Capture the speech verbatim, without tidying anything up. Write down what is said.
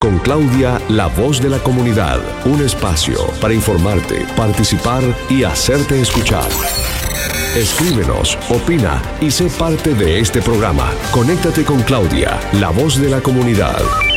con Claudia, la voz de la comunidad. Un espacio para informarte, participar y hacerte escuchar. Escríbenos, opina y sé parte de este programa. Conéctate con Claudia, la voz de la comunidad.